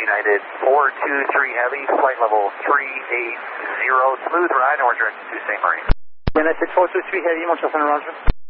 United 423 Heavy, flight level 380, smooth ride, and we're directed to St. Marie. United 423 Heavy, Montreal Roger.